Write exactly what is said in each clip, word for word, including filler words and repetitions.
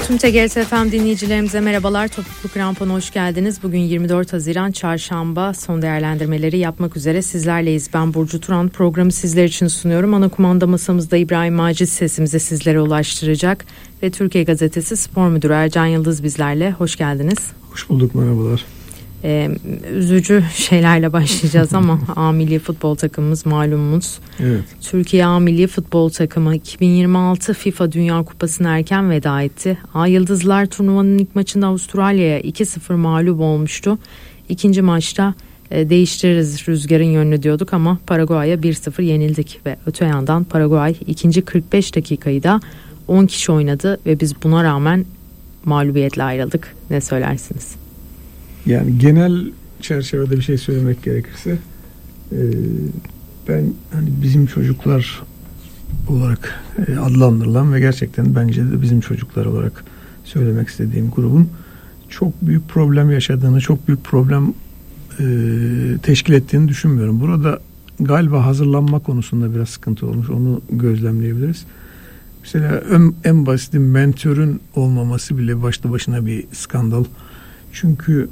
Tüm T G R T F M dinleyicilerimize merhabalar. Topuklu Krampon'a hoş geldiniz. Bugün yirmi dört Haziran Çarşamba, son değerlendirmeleri yapmak üzere sizlerleyiz. Ben Burcu Turan, programı sizler için sunuyorum. Ana kumanda masamızda İbrahim Macit sesimizi sizlere ulaştıracak. Ve Türkiye Gazetesi Spor Müdürü Ercan Yıldız bizlerle. Hoş geldiniz. Hoş bulduk, merhabalar. Ee, üzücü şeylerle başlayacağız ama A Milli Futbol takımımız malumumuz. Evet. Türkiye A Milli Futbol takımı iki bin yirmi altı FIFA Dünya Kupası'na erken veda etti. A Yıldızlar turnuvanın ilk maçında Avustralya'ya iki sıfır mağlup olmuştu. İkinci maçta e, değiştiririz rüzgarın yönünü diyorduk ama Paraguay'a bir sıfır yenildik ve öte yandan Paraguay ikinci kırk beş dakikayı da on kişi oynadı ve biz buna rağmen mağlubiyetle ayrıldık. Ne söylersiniz? Yani genel çerçevede bir şey söylemek gerekirse e, ben hani bizim çocuklar olarak e, adlandırılan ve gerçekten bence de bizim çocuklar olarak söylemek istediğim grubun çok büyük problem yaşadığını, çok büyük problem e, teşkil ettiğini düşünmüyorum. Burada galiba hazırlanma konusunda biraz sıkıntı olmuş. Onu gözlemleyebiliriz. Mesela en, en basit mentörün olmaması bile başlı başına bir skandal. Çünkü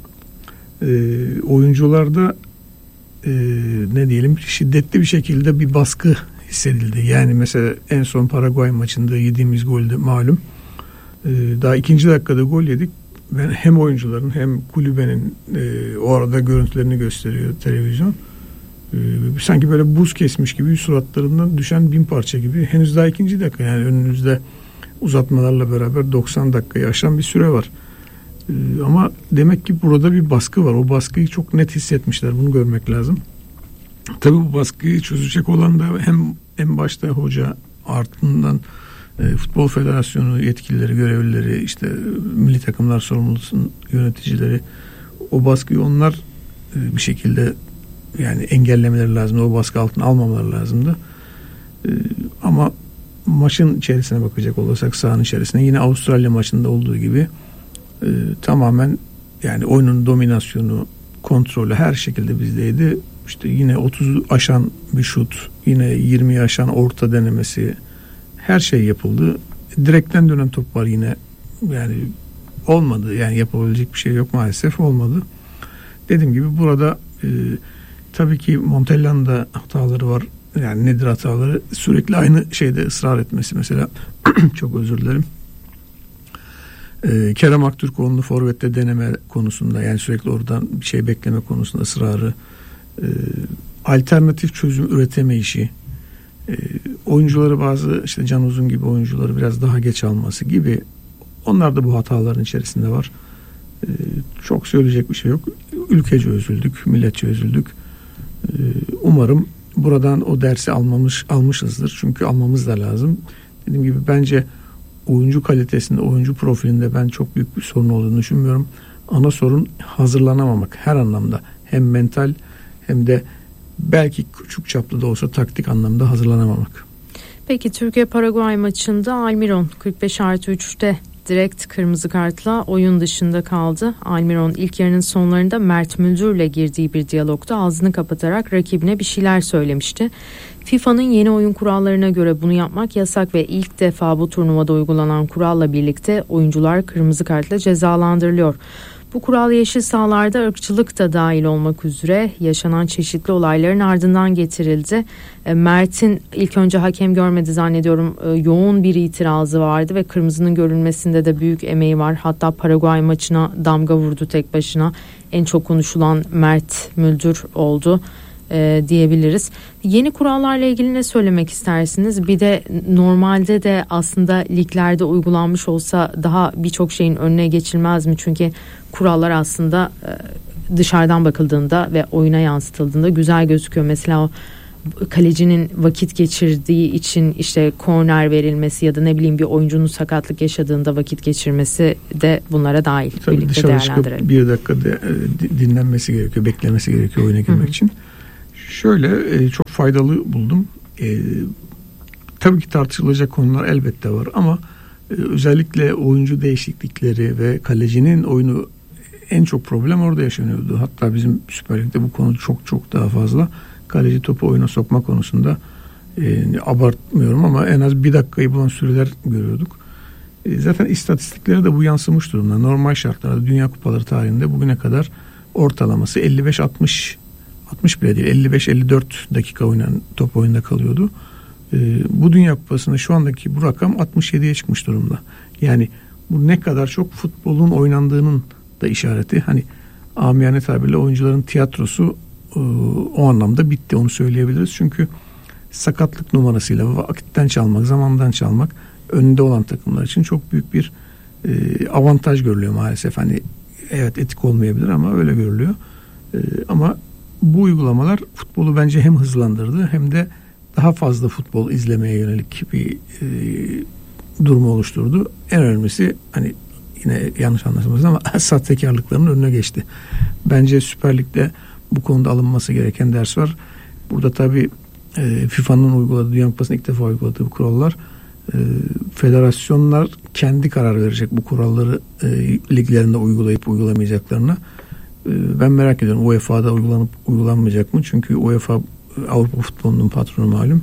e, oyuncularda e, ne diyelim şiddetli bir şekilde bir baskı hissedildi. Yani mesela en son Paraguay maçında yediğimiz golde malum. E, daha ikinci dakikada gol yedik. Ben hem oyuncuların hem kulübenin e, o arada görüntülerini gösteriyor televizyon. E, sanki böyle buz kesmiş gibi suratlarından düşen bin parça gibi. Henüz daha ikinci dakika, yani önümüzde uzatmalarla beraber doksan dakikayı aşan bir süre var. Ee, ama demek ki burada bir baskı var. O baskıyı çok net hissetmişler. Bunu görmek lazım. Tabii bu baskıyı çözecek olan da hem en başta hoca, ardından e, Futbol Federasyonu yetkilileri, görevlileri, işte milli takımlar sorumlusunun yöneticileri. O baskıyı onlar e, bir şekilde yani engellemeleri lazım. O baskı altına almamaları lazımdı. E, ama maçın içerisine bakacak olursak, sahanın içerisine yine Avustralya maçında olduğu gibi Ee, tamamen yani oyunun dominasyonu, kontrolü her şekilde bizdeydi. İşte yine otuzu aşan bir şut, yine yirmiyi aşan orta denemesi, her şey yapıldı. Direkten dönen top var yine, yani olmadı, yani yapabilecek bir şey yok maalesef, olmadı. Dediğim gibi burada e, tabii ki Montella'nın da hataları var. Yani nedir hataları? Sürekli aynı şeyde ısrar etmesi mesela. Çok özür dilerim. Ee, Kerem Aktürkoğlu'nu forvette deneme konusunda, yani sürekli oradan bir şey bekleme konusunda ısrarı, e, alternatif çözüm üretemeyişi, e, oyuncuları bazı işte Can Uzun gibi oyuncuları biraz daha geç alması gibi, onlar da bu hataların içerisinde var. E, çok söyleyecek bir şey yok. Ülkece üzüldük, milletçe üzüldük. E, umarım buradan o dersi almamış almışızdır. Çünkü almamız da lazım. Dediğim gibi bence oyuncu kalitesinde, oyuncu profilinde ben çok büyük bir sorun olduğunu düşünmüyorum. Ana sorun hazırlanamamak her anlamda. Hem mental hem de belki küçük çaplı da olsa taktik anlamda hazırlanamamak. Peki Türkiye-Paraguay maçında Almiron kırk beş artı üçte direkt kırmızı kartla oyun dışında kaldı. Almiron ilk yarının sonlarında Mert Müldür'le girdiği bir diyalogda ağzını kapatarak rakibine bir şeyler söylemişti. FIFA'nın yeni oyun kurallarına göre bunu yapmak yasak ve ilk defa bu turnuvada uygulanan kuralla birlikte oyuncular kırmızı kartla cezalandırılıyor. Bu kural yeşil sahalarda ırkçılık da dahil olmak üzere yaşanan çeşitli olayların ardından getirildi. Mert'in ilk önce hakem görmedi zannediyorum, yoğun bir itirazı vardı ve kırmızının görülmesinde de büyük emeği var. Hatta Paraguay maçına damga vurdu tek başına. En çok konuşulan Mert Müldür oldu e, diyebiliriz. Yeni kurallarla ilgili ne söylemek istersiniz? Bir de normalde de aslında liglerde uygulanmış olsa daha birçok şeyin önüne geçilmez mi? Çünkü kurallar aslında e, dışarıdan bakıldığında ve oyuna yansıtıldığında güzel gözüküyor. Mesela o kalecinin vakit geçirdiği için işte korner verilmesi ya da ne bileyim bir oyuncunun sakatlık yaşadığında vakit geçirmesi de bunlara dahil. Tabii birlikte dışarı değerlendirelim. çıkıp bir dakika de, dinlenmesi gerekiyor, beklemesi gerekiyor oyuna girmek Hı-hı. için. Şöyle e, çok faydalı buldum. E, tabii ki tartışılacak konular elbette var ama e, özellikle oyuncu değişiklikleri ve kalecinin oyunu, en çok problem orada yaşanıyordu. Hatta bizim Süper Lig'de bu konu çok çok daha fazla. Kaleci topu oyuna sokma konusunda e, abartmıyorum ama en az bir dakikayı bulan süreler görüyorduk. E, zaten istatistiklere de bu yansımış durumda. Normal şartlarda Dünya Kupaları tarihinde bugüne kadar ortalaması elli beş altmış altmış bile değil, elli beş elli dört dakika oynanan top oyunda kalıyordu. E, bu Dünya Kupası'nda şu andaki bu rakam altmış yediye çıkmış durumda. Yani bu ne kadar çok futbolun oynandığının da işareti. Hani amiyane tabirle oyuncuların tiyatrosu e, o anlamda bitti, onu söyleyebiliriz. Çünkü sakatlık numarasıyla vakitten çalmak, zamandan çalmak önünde olan takımlar için çok büyük bir e, avantaj görülüyor maalesef. Hani evet, etik olmayabilir ama öyle görülüyor. E, ama bu uygulamalar futbolu bence hem hızlandırdı hem de daha fazla futbol izlemeye yönelik bir e, durumu oluşturdu. En önemlisi, hani yine yanlış anlaşılmaz ama sahtekarlıkların önüne geçti. Bence Süper Lig'de bu konuda alınması gereken ders var. Burada tabii e, FIFA'nın uyguladığı, Dünya Kupası'nın ilk defa uyguladığı bu kurallar, e, federasyonlar kendi karar verecek bu kuralları e, liglerinde uygulayıp uygulamayacaklarına. E, ben merak ediyorum, U E F A'da uygulanıp uygulanmayacak mı? Çünkü U E F A Avrupa futbolunun patronu malum.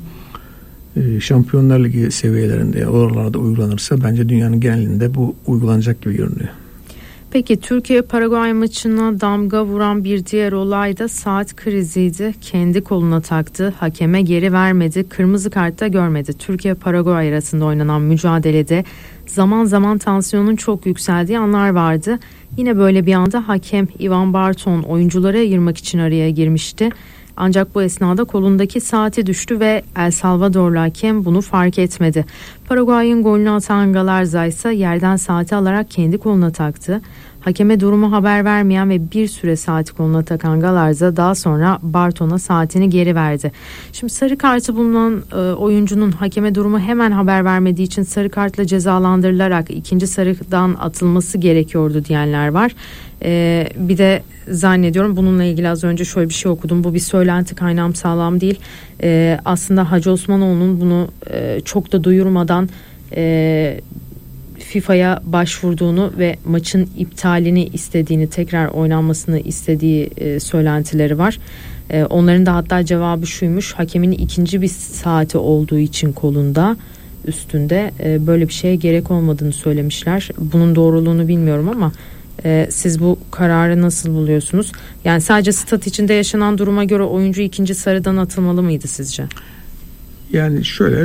E, Şampiyonlar Ligi seviyelerinde, oralarda uygulanırsa bence dünyanın genelinde bu uygulanacak gibi görünüyor. Peki Türkiye-Paraguay maçına damga vuran bir diğer olay da saat kriziydi. Kendi koluna taktı, hakeme geri vermedi, kırmızı kartta görmedi. Türkiye-Paraguay arasında oynanan mücadelede zaman zaman tansiyonun çok yükseldiği anlar vardı. Yine böyle bir anda hakem Ivan Barton oyuncuları ayırmak için araya girmişti. Ancak bu esnada kolundaki saati düştü ve El Salvadorlu hakem bunu fark etmedi. Paraguay'ın golünü atan Galarza ise yerden saati alarak kendi koluna taktı. Hakeme durumu haber vermeyen ve bir süre saati koluna takan Galarza daha sonra Barton'a saatini geri verdi. Şimdi sarı kartı bulunan e, oyuncunun hakeme durumu hemen haber vermediği için sarı kartla cezalandırılarak ikinci sarıdan atılması gerekiyordu diyenler var. E, bir de zannediyorum bununla ilgili az önce şöyle bir şey okudum. Bu bir söylenti, kaynağım sağlam değil. E, aslında Hacı Osmanoğlu'nun bunu e, çok da duyurmadan e, FIFA'ya başvurduğunu ve maçın iptalini istediğini, tekrar oynanmasını istediği e, söylentileri var. E, onların da hatta cevabı şuymuş: hakemin ikinci bir saati olduğu için kolunda, üstünde e, böyle bir şeye gerek olmadığını söylemişler. Bunun doğruluğunu bilmiyorum ama e, siz bu kararı nasıl buluyorsunuz? Yani sadece stat içinde yaşanan duruma göre oyuncu ikinci sarıdan atılmalı mıydı sizce? Yani şöyle,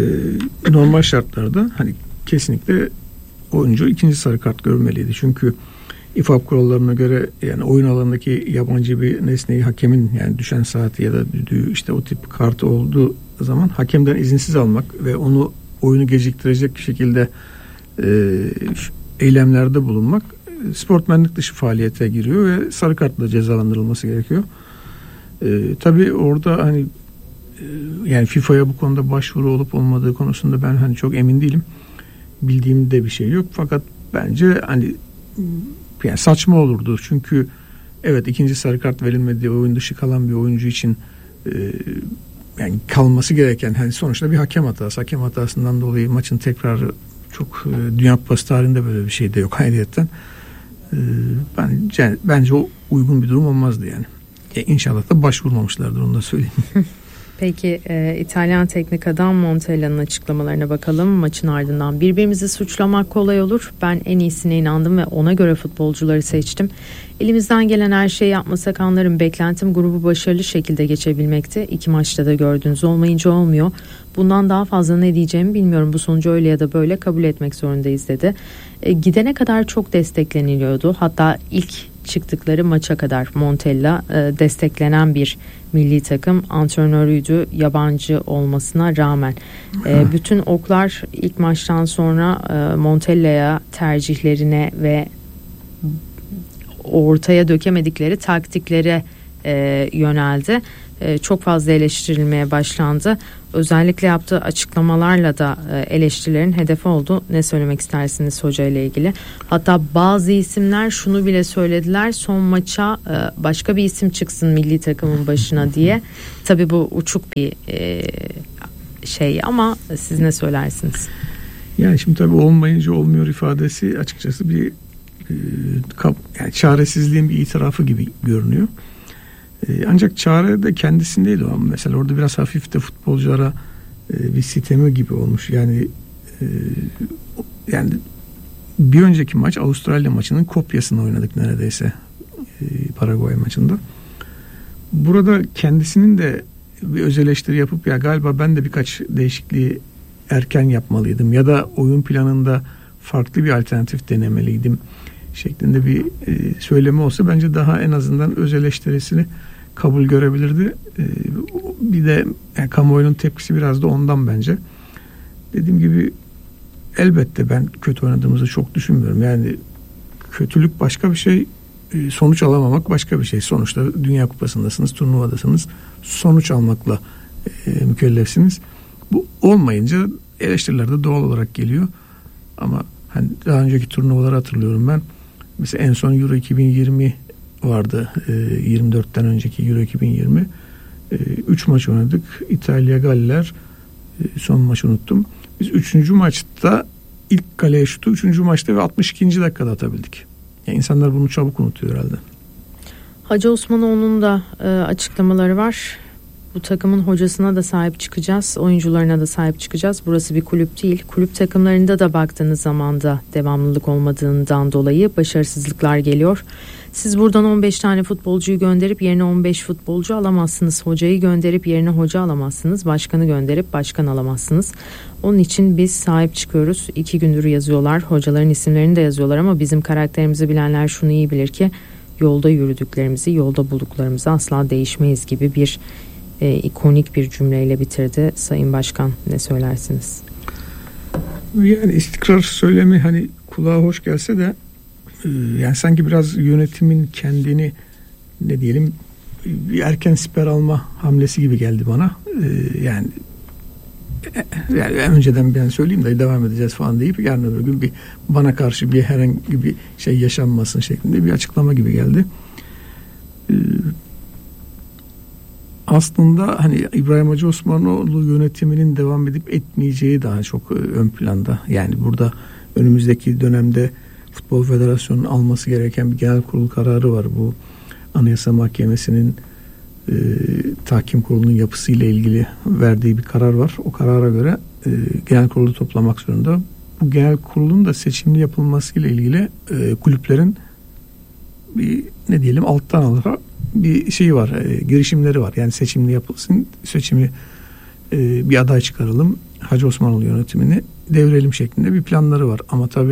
e, normal şartlarda hani kesinlikle oyuncu ikinci sarı kart görmeliydi. Çünkü İ F A B kurallarına göre yani oyun alanındaki yabancı bir nesneyi hakemin, yani düşen saati ya da düdüğü, işte o tip kartı olduğu zaman hakemden izinsiz almak ve onu oyunu geciktirecek şekilde e, eylemlerde bulunmak sportmenlik dışı faaliyete giriyor ve sarı kartla cezalandırılması gerekiyor. E, tabii orada hani e, yani FIFA'ya bu konuda başvuru olup olmadığı konusunda ben hani çok emin değilim. Bildiğim de bir şey yok. Fakat bence hani yani saçma olurdu. Çünkü evet, ikinci sarı kart verilmediği oyun dışı kalan bir oyuncu için e, yani kalması gereken, hani sonuçta bir hakem hatası. Hakem hatasından dolayı maçın tekrarı çok e, Dünya Kupası tarihinde böyle bir şey de yok ayrıyetten. E, bence bence o uygun bir durum olmazdı yani. E, İnşallah da başvurmamışlardır, onu da söyleyeyim. Peki e, İtalyan teknik adam Montella'nın açıklamalarına bakalım. Maçın ardından birbirimizi suçlamak kolay olur. Ben en iyisine inandım ve ona göre futbolcuları seçtim. Elimizden gelen her şeyi yapmasak anlarım. Beklentim grubu başarılı şekilde geçebilmekte. İki maçta da gördüğünüz olmayınca olmuyor. Bundan daha fazla ne diyeceğimi bilmiyorum. Bu sonucu öyle ya da böyle kabul etmek zorundayız dedi. E, gidene kadar çok destekleniliyordu. Hatta ilk çıktıkları maça kadar Montella e, desteklenen bir milli takım antrenörüydü, yabancı olmasına rağmen. E, bütün oklar ilk maçtan sonra e, Montella'ya, tercihlerine ve ortaya dökemedikleri taktiklere e, yöneldi. E, çok fazla eleştirilmeye başlandı. Özellikle yaptığı açıklamalarla da e, eleştirilerin hedefi oldu. Ne söylemek istersiniz hoca ile ilgili? Hatta bazı isimler şunu bile söylediler: son maça e, başka bir isim çıksın milli takımın başına diye. Tabii bu uçuk bir e, şey ama siz ne söylersiniz? Yani şimdi tabii olmayınca olmuyor ifadesi açıkçası bir e, kap, yani çaresizliğin bir itirafı gibi görünüyor. E, ancak çare de kendisindeydi o. Mesela orada biraz hafif de futbolculara e, bir sitemi gibi olmuş. Yani e, yani bir önceki maç Avustralya maçının kopyasını oynadık neredeyse e, Paraguay maçında. Burada kendisinin de bir öz eleştiri yapıp ya galiba ben de birkaç değişikliği erken yapmalıydım ya da oyun planında farklı bir alternatif denemeliydim şeklinde bir e, söylemi olsa bence daha en azından öz eleştirisini kabul görebilirdi. E, bir de yani kamuoyunun tepkisi biraz da ondan bence. Dediğim gibi elbette ben kötü oynadığımızı çok düşünmüyorum. Yani kötülük başka bir şey, e, sonuç alamamak başka bir şey. Sonuçta Dünya Kupası'ndasınız, turnuvadasınız. Sonuç almakla e, mükellefsiniz. Bu olmayınca eleştiriler de doğal olarak geliyor. Ama hani daha önceki turnuvaları hatırlıyorum ben. Mesela en son Euro iki bin yirmi vardı. E, yirmi dörtten önceki Euro iki bin yirmi. üç e, maç oynadık. İtalya, Galler. E, son maçı unuttum. Biz üçüncü maçta ilk kaleye şutu üçüncü maçta ve altmış ikinci dakikada atabildik. Yani insanlar bunu çabuk unutuyor herhalde. Hacı Osmanoğlu'nun da e, açıklamaları var. Bu takımın hocasına da sahip çıkacağız, oyuncularına da sahip çıkacağız. Burası bir kulüp değil. Kulüp takımlarında da baktığınız zaman da devamlılık olmadığından dolayı başarısızlıklar geliyor. Siz buradan on beş tane futbolcuyu gönderip yerine on beş futbolcu alamazsınız. Hocayı gönderip yerine hoca alamazsınız. Başkanı gönderip başkan alamazsınız. Onun için biz sahip çıkıyoruz. İki gündür yazıyorlar. Hocaların isimlerini de yazıyorlar ama bizim karakterimizi bilenler şunu iyi bilir ki yolda yürüdüklerimizi, yolda bulduklarımızı asla değişmeyiz gibi bir e, ikonik bir cümleyle bitirdi Sayın Başkan. Ne söylersiniz? Yani istikrar söylemi hani kulağa hoş gelse de yani sanki biraz yönetimin kendini ne diyelim bir erken siper alma hamlesi gibi geldi bana. Ee, yani, yani önceden ben söyleyeyim de devam edeceğiz falan deyip yarın öbür gün bir bana karşı bir herhangi bir şey yaşanmasın şeklinde bir açıklama gibi geldi. Ee, aslında hani İbrahim Hacı Osmanoğlu yönetiminin devam edip etmeyeceği daha çok ön planda. Yani burada önümüzdeki dönemde Futbol Federasyonu'nun alması gereken bir genel kurul kararı var. Bu Anayasa Mahkemesi'nin e, tahkim kurulunun yapısıyla ilgili verdiği bir karar var. O karara göre e, genel kurulu toplamak zorunda. Bu genel kurulun da seçimli yapılmasıyla ilgili e, kulüplerin bir ne diyelim alttan alarak bir şeyi var, e, girişimleri var. Yani seçimli yapılsın, seçimi e, bir aday çıkaralım, Hacı Osmanoğlu yönetimini devrelim şeklinde bir planları var. Ama tabii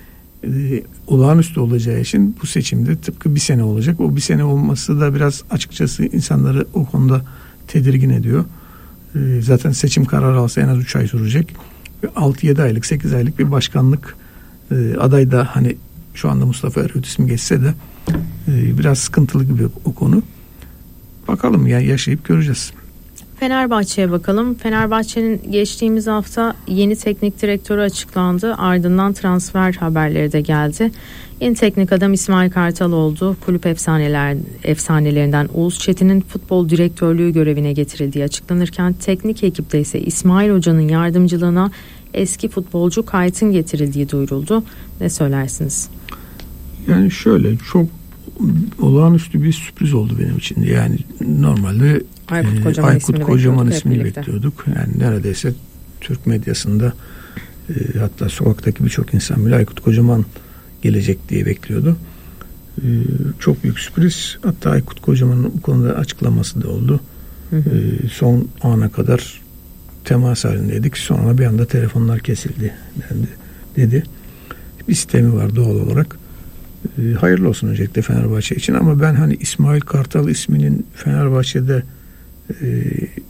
e, olağanüstü olacağı için bu seçimde tıpkı bir sene olacak. O bir sene olması da biraz açıkçası insanları o konuda tedirgin ediyor. E, zaten seçim kararı alsa en az üç ay sürecek. altı yedi aylık, sekiz aylık bir başkanlık e, aday da hani şu anda Mustafa Eröğüt ismi geçse de e, biraz sıkıntılı gibi o konu. Bakalım ya, yaşayıp göreceğiz. Fenerbahçe'ye bakalım. Fenerbahçe'nin geçtiğimiz hafta yeni teknik direktörü açıklandı. Ardından transfer haberleri de geldi. Yeni teknik adam İsmail Kartal oldu. Kulüp efsaneler, efsanelerinden Oğuz Çetin'in futbol direktörlüğü görevine getirildiği açıklanırken teknik ekipte ise İsmail Hoca'nın yardımcılığına eski futbolcu Kayt'ın getirildiği duyuruldu. Ne söylersiniz? Yani şöyle çok olağanüstü bir sürpriz oldu benim için. Yani normalde Aykut Kocaman, e, Aykut ismini Kocaman bekliyorduk. ismini bekliyorduk. Yani neredeyse Türk medyasında e, hatta sokaktaki birçok insan bile Aykut Kocaman gelecek diye bekliyordu. E, çok büyük sürpriz. Hatta Aykut Kocaman'ın bu konuda açıklaması da oldu. Hı hı. E, son ana kadar temas halindeydik. Sonra bir anda telefonlar kesildi dendi, dedi. Bir sistemi var doğal olarak. E, hayırlı olsun öncelikle Fenerbahçe için ama ben hani İsmail Kartal isminin Fenerbahçe'de e,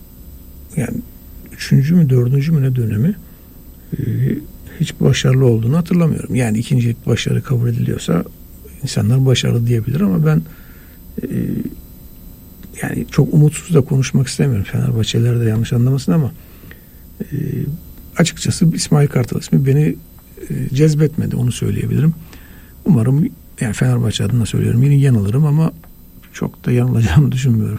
yani üçüncü mü dördüncü mü ne dönemi e, hiç başarılı olduğunu hatırlamıyorum. Yani ikincilik başarı kabul ediliyorsa insanlar başarılı diyebilir ama ben e, yani çok umutsuz da konuşmak istemiyorum. Fenerbahçeliler de yanlış anlamasın ama e, açıkçası İsmail Kartal ismi beni e, cezbetmedi, onu söyleyebilirim. Umarım, yani Fenerbahçe adına söylüyorum, yine yanılırım ama çok da yanılacağımı düşünmüyorum.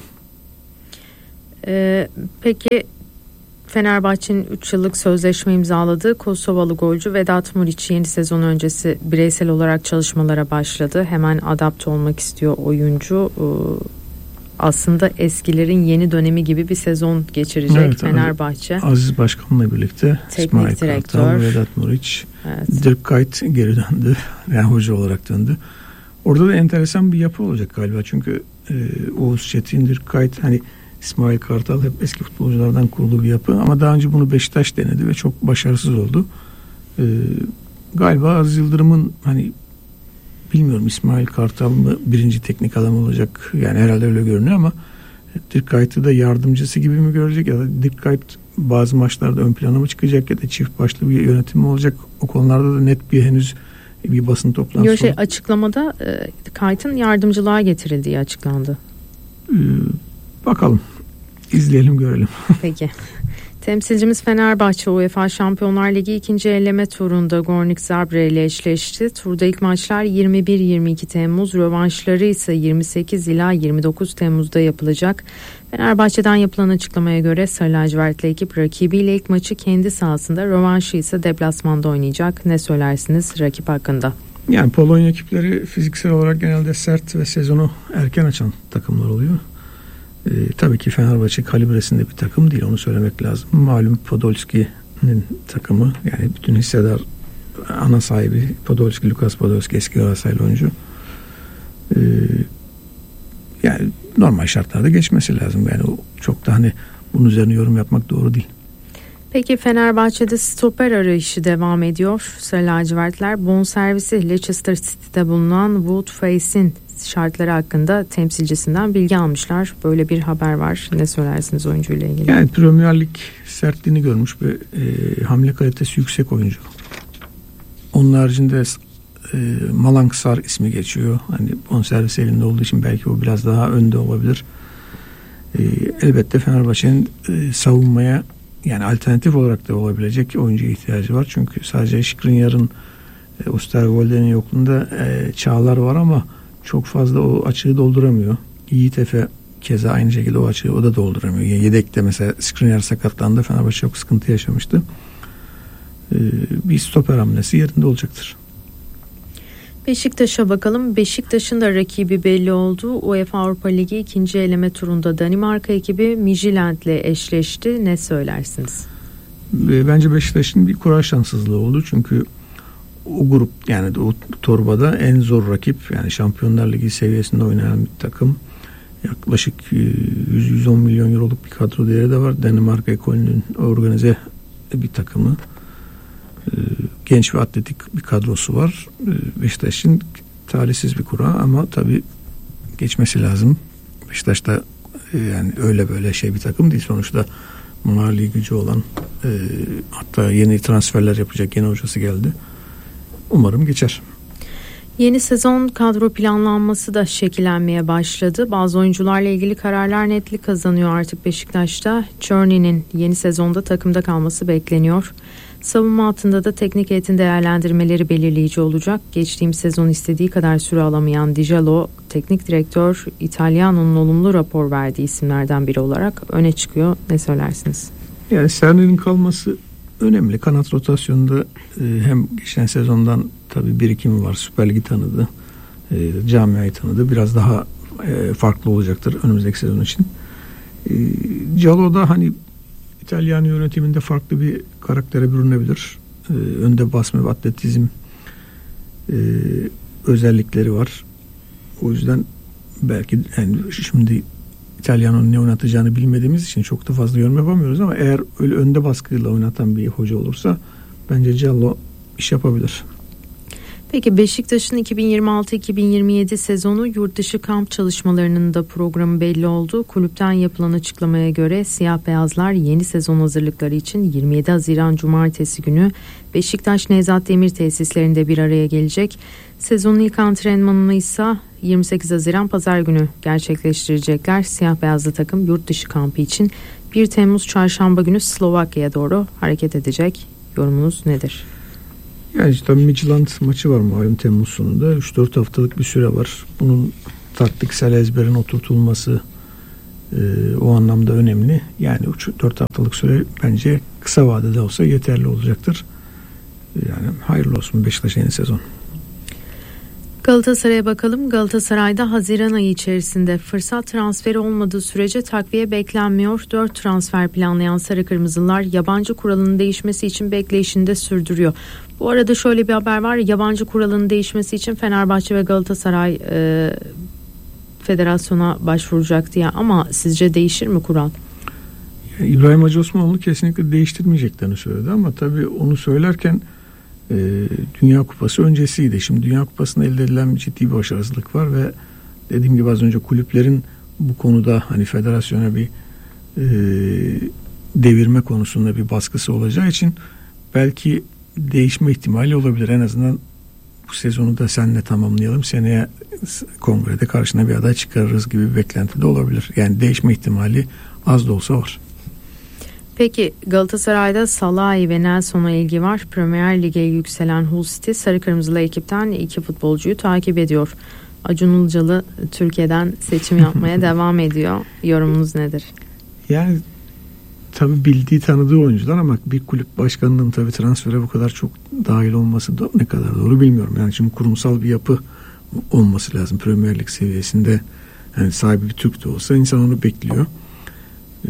Ee, peki Fenerbahçe'nin üç yıllık sözleşme imzaladığı Kosovalı golcü Vedat Muriç yeni sezon öncesi bireysel olarak çalışmalara başladı. Hemen adapte olmak istiyor oyuncu. Ee, aslında eskilerin yeni dönemi gibi bir sezon geçirecek, evet, Fenerbahçe. Aziz Başkan'la birlikte teknik İsmail direktör Kartal, Vedat Muriç, Evet. Dirk Kuyt geri döndü. Yani hoca olarak döndü. Orada da enteresan bir yapı olacak galiba. Çünkü e, Oğuz Çetin, Dirk Kuyt, hani İsmail Kartal hep eski futbolculardan kurulu bir yapı. Ama daha önce bunu Beşiktaş denedi ve çok başarısız oldu. E, galiba Aziz Yıldırım'ın, hani bilmiyorum, İsmail Kartal mı birinci teknik adam olacak? Yani herhalde öyle görünüyor ama Dirk Kuyt'ı da yardımcısı gibi mi görecek, ya da Dirk Kuyt bazı maçlarda ön plana mı çıkacak, ya da çift başlı bir yönetim mi olacak? O konularda da net bir henüz bir basın toplantısı. Yok, şey, açıklamada e, Kuyt'ın yardımcılığa getirildiği açıklandı. Ee, bakalım. İzleyelim, görelim. Peki. Temsilcimiz Fenerbahçe UEFA Şampiyonlar Ligi ikinci eleme turunda Gornik Zabrze ile eşleşti. Turda ilk maçlar yirmi bir yirmi iki Temmuz, rövanşları ise yirmi sekiz ila yirmi dokuz Temmuz'da yapılacak. Fenerbahçe'den yapılan açıklamaya göre Sarı Lacivertli ekip rakibiyle ilk maçı kendi sahasında, rövanşı ise deplasmanda oynayacak. Ne söylersiniz rakip hakkında? Yani Polonya ekipleri fiziksel olarak genelde sert ve sezonu erken açan takımlar oluyor. Ee, tabii ki Fenerbahçe kalibresinde bir takım değil, onu söylemek lazım. Malum Podolski'nin takımı, yani bütün hissedar ana sahibi Podolski, Lukas Podolski, eski Galatasaraylı oyuncu. Ee, yani normal şartlarda geçmesi lazım. Yani o çok da hani bunun üzerine yorum yapmak doğru değil. Peki Fenerbahçe'de stoper arayışı devam ediyor. Sarı lacivertler bonservisi Leicester City'de bulunan Wout Faes'in şartları hakkında temsilcisinden bilgi almışlar. Böyle bir haber var. Ne söylersiniz oyuncuyla ilgili? Yani Premier Lig sertliğini görmüş ve e, hamle kalitesi yüksek oyuncu. Onun haricinde e, Malang Sarr ismi geçiyor. Hani bonservis elinde olduğu için belki o biraz daha önde olabilir. E, elbette Fenerbahçe'nin e, savunmaya, yani alternatif olarak da olabilecek oyuncuya ihtiyacı var. Çünkü sadece Skriniar'ın, e, Osterwolde'nin yokluğunda e, Çağlar var ama çok fazla o açığı dolduramıyor. Yiğit Efe keza aynı şekilde o açığı o da dolduramıyor. Yedekte mesela Skriniar sakatlandı, Fenerbahçe çok sıkıntı yaşamıştı. Ee, bir stoper hamlesi yerinde olacaktır. Beşiktaş'a bakalım. Beşiktaş'ın da rakibi belli oldu. UEFA Avrupa Ligi ikinci eleme turunda Danimarka ekibi Midtjylland'le eşleşti. Ne söylersiniz? Bence Beşiktaş'ın bir kura şanssızlığı oldu. Çünkü o grup, yani o torbada en zor rakip, yani Şampiyonlar Ligi seviyesinde oynayan bir takım. Yaklaşık yüz yüz on milyon euroluk bir kadro değeri de var. Danimarka ekolünün organize bir takımı. Genç ve atletik bir kadrosu var. Beşiktaş'ın talihsiz bir kura ama tabii geçmesi lazım. Beşiktaş da yani öyle böyle şey bir takım değil. Sonuçta mali gücü olan, hatta yeni transferler yapacak yeni hocası geldi. Umarım geçer. Yeni sezon kadro planlanması da şekillenmeye başladı. Bazı oyuncularla ilgili kararlar netlik kazanıyor artık Beşiktaş'ta. Çörne'nin yeni sezonda takımda kalması bekleniyor. Savunma hattında da teknik heyetin değerlendirmeleri belirleyici olacak. Geçtiğimiz sezon istediği kadar süre alamayan Dijalo, teknik direktör İtalyano'nun olumlu rapor verdiği isimlerden biri olarak öne çıkıyor. Ne söylersiniz? Yani Serne'nin kalması önemli. Kanat rotasyonunda e, hem geçen sezondan tabii birikimi var. Süper Lig'i tanıdı. E, camiayı tanıdı. Biraz daha e, farklı olacaktır önümüzdeki sezon için. E, Calo da hani İtalyan yönetiminde farklı bir karaktere bürünebilir. E, önde basma ve atletizm e, özellikleri var. O yüzden belki yani şimdi İtalyan'ın ne oynatacağını bilmediğimiz için çok da fazla yorum yapamıyoruz ama eğer öyle önde baskıyla oynatan bir hoca olursa bence Callo iş yapabilir. Peki Beşiktaş'ın iki bin yirmi altı iki bin yirmi yedi sezonu yurt dışı kamp çalışmalarının da programı belli oldu. Kulüpten yapılan açıklamaya göre siyah beyazlar yeni sezon hazırlıkları için yirmi yedi Haziran Cumartesi günü Beşiktaş Nevzat Demir tesislerinde bir araya gelecek. Sezonun ilk antrenmanını ise yirmi sekiz Haziran Pazar günü gerçekleştirecekler. Siyah beyazlı takım yurt dışı kampı için bir Temmuz Çarşamba günü Slovakya'ya doğru hareket edecek. Yorumunuz nedir? Yani işte Midtjylland maçı var malum Temmuz sonunda. üç dört haftalık bir süre var. Bunun taktiksel ezberin oturtulması e, o anlamda önemli. Yani üç dört haftalık süre bence kısa vadede olsa yeterli olacaktır. Yani hayırlı olsun Beşiktaş'a yeni sezon. Galatasaray'a bakalım. Galatasaray'da Haziran ayı içerisinde fırsat transferi olmadığı sürece takviye beklenmiyor. dört transfer planlayan Sarı Kırmızılar yabancı kuralının değişmesi için bekleyişini de sürdürüyor. Bu arada şöyle bir haber var. Yabancı kuralının değişmesi için Fenerbahçe ve Galatasaray e, federasyona başvuracak diye, ama sizce değişir mi kural? Yani İbrahim Hacı Osmanoğlu kesinlikle değiştirmeyeceklerini söyledi, ama tabii onu söylerken e, Dünya Kupası öncesiydi. Şimdi Dünya Kupası'nda elde edilen ciddi bir başarısızlık var ve dediğim gibi az önce kulüplerin bu konuda hani federasyona bir e, devirme konusunda bir baskısı olacağı için belki değişme ihtimali olabilir. En azından bu sezonu da seninle tamamlayalım, seneye kongrede karşına bir aday çıkarırız gibi bir beklenti de olabilir. Yani değişme ihtimali az da olsa var. Peki Galatasaray'da Salahi ve Nelson'a ilgi var. Premier Lig'e yükselen Hull City sarı kırmızılı ekipten iki futbolcuyu takip ediyor. Acun Ilıcalı Türkiye'den seçim yapmaya devam ediyor. Yorumunuz nedir? Yani tabii bildiği, tanıdığı oyuncular, ama bir kulüp başkanının tabii transfere bu kadar çok dahil olması da ne kadar doğru bilmiyorum. Yani şimdi kurumsal bir yapı olması lazım Premier Lig seviyesinde. Yani sahibi bir Türk de olsa insan onu bekliyor. Ee,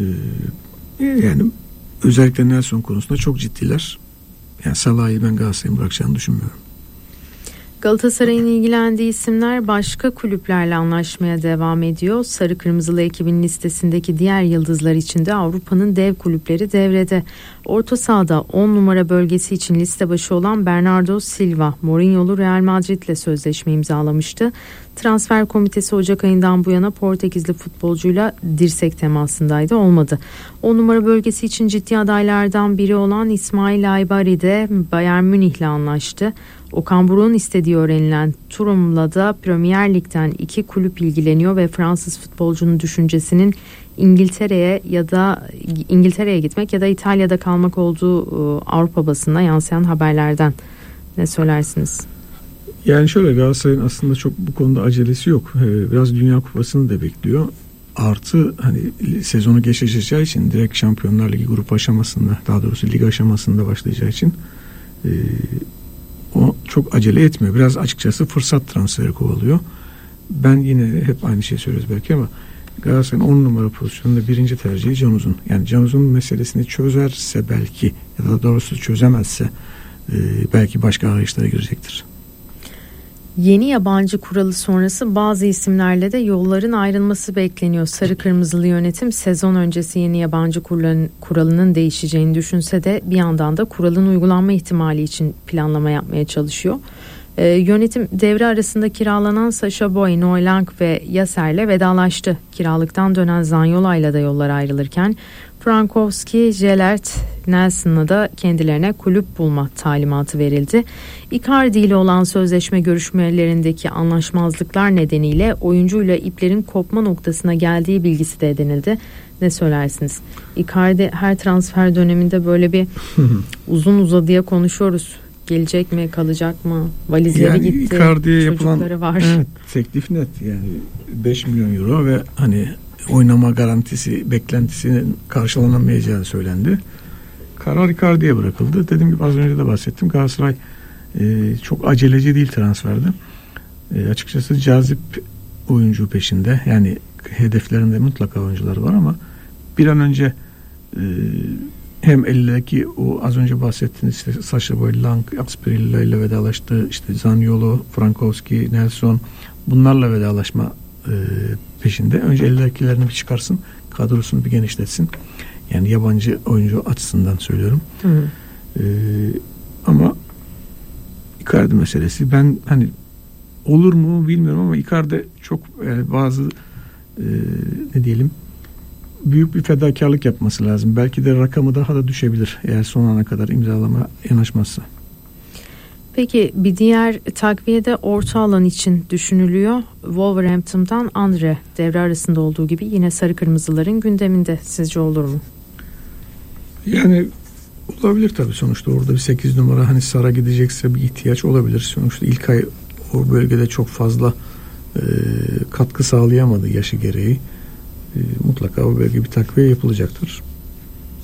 yani özellikle Nelson konusunda çok ciddiler. Yani Salah'ı ben Galatasaray'ın bırakacağını düşünmüyorum. Galatasaray'ın ilgilendiği isimler başka kulüplerle anlaşmaya devam ediyor. Sarı Kırmızılı ekibin listesindeki diğer yıldızlar için de Avrupa'nın dev kulüpleri devrede. Orta sahada on numara bölgesi için liste başı olan Bernardo Silva, Mourinho'lu Real Madrid'le sözleşme imzalamıştı. Transfer komitesi Ocak ayından bu yana Portekizli futbolcuyla dirsek temasındaydı, olmadı. on numara bölgesi için ciddi adaylardan biri olan İsmail Aybari de Bayern Münih'le anlaştı. Okan Buruk'un istediği öğrenilen Turum'la da Premier Lig'den iki kulüp ilgileniyor ve Fransız futbolcunun düşüncesinin İngiltere'ye ya da İngiltere'ye gitmek ya da İtalya'da kalmak olduğu Avrupa basınına yansıyan haberlerden ne söylersiniz? Yani şöyle, Galatasaray'ın aslında çok bu konuda acelesi yok. Biraz Dünya Kupası'nı da bekliyor. Artı hani sezonu geçeceği için direkt Şampiyonlar Ligi grup aşamasında, daha doğrusu lig aşamasında başlayacağı için e, o çok acele etmiyor. Biraz açıkçası fırsat transferi kovalıyor. Ben yine hep aynı şeyi söylüyoruz belki, ama Galatasaray'ın on numara pozisyonunda birinci tercihi Can Uzun. Yani Can Uzun meselesini çözerse belki, ya da doğrusu çözemezse e, belki başka arayışlara girecektir. Yeni yabancı kuralı sonrası bazı isimlerle de yolların ayrılması bekleniyor. Sarı Kırmızılı yönetim sezon öncesi yeni yabancı kuralının değişeceğini düşünse de bir yandan da kuralın uygulanma ihtimali için planlama yapmaya çalışıyor. Ee, yönetim devre arasında kiralanan Sacha Boey, Noah Lang ve Yasser'le vedalaştı. Kiralıktan dönen Zaniolo'yla da yollar ayrılırken Frankowski, Gelert, Nelson'la da kendilerine kulüp bulma talimatı verildi. Icardi ile olan sözleşme görüşmelerindeki anlaşmazlıklar nedeniyle oyuncuyla iplerin kopma noktasına geldiği bilgisi de edinildi. Ne söylersiniz? Icardi her transfer döneminde böyle bir uzun uzadıya konuşuyoruz. Gelecek mi, kalacak mı? Valizleri yani gitti, Icardi'ye çocukları yapılan, var. Evet, teklif net yani beş milyon euro ve hani oynama garantisi, beklentisinin karşılanamayacağı söylendi. Karar Icardi'ye bırakıldı. Dediğim gibi az önce de bahsettim. Galatasaray e, çok aceleci değil transferde. E, açıkçası cazip oyuncu peşinde. Yani hedeflerinde mutlaka oyuncular var, ama bir an önce e, hem eldeki o az önce bahsettiğiniz işte Sacha Boey, Lang, Asprilla ile vedalaştı. İşte Zaniolo, Frankowski, Nelson, bunlarla vedalaşma e, peşinde. Önce eldekilerini bir çıkarsın, kadrosunu bir genişletsin. Yani yabancı oyuncu açısından söylüyorum. Hı hı. Ee, ama Icardi meselesi, ben hani olur mu bilmiyorum, ama Icardi çok yani bazı e, ne diyelim büyük bir fedakarlık yapması lazım. Belki de rakamı daha da düşebilir eğer son ana kadar imzalama yanaşmazsa. Peki bir diğer takviye de orta alan için düşünülüyor. Wolverhampton'dan Andre devre arasında olduğu gibi yine sarı kırmızıların gündeminde. Sizce olur mu? Yani olabilir tabii, sonuçta orada bir sekiz numara hani Sara gidecekse bir ihtiyaç olabilir. Sonuçta ilk ay o bölgede çok fazla e, katkı sağlayamadı yaşı gereği. E, mutlaka o bölge bir takviye yapılacaktır.